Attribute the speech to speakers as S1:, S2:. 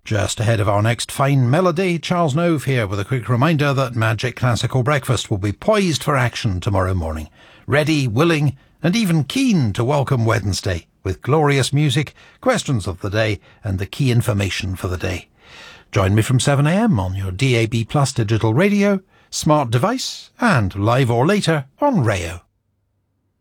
S1: Just ahead of our next fine melody, Charles Nove here with a quick reminder that Magic Classical Breakfast will be poised for action tomorrow morning, ready, willing and even keen to welcome Wednesday, with glorious music, questions of the day and the key information for the day. Join me from 7am on your DAB Plus digital radio, smart device and live or later on Rayo.